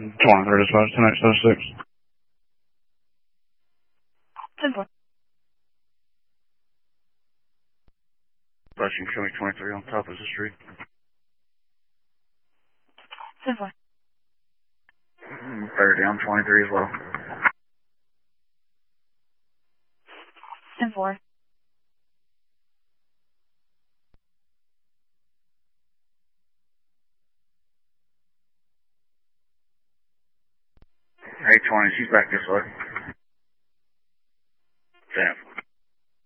23 dispatch, 10-876. 10-4. Dispatching County 23 on top of the street. 10-4. Fire down 23 as well. 10-4. Hey, 20, she's back this way.